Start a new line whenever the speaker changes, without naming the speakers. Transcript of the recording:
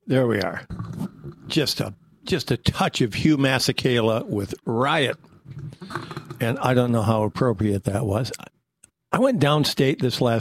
There we are. Just a touch of Hugh Masekela with Riot. And I don't know how appropriate that was. I went downstate this last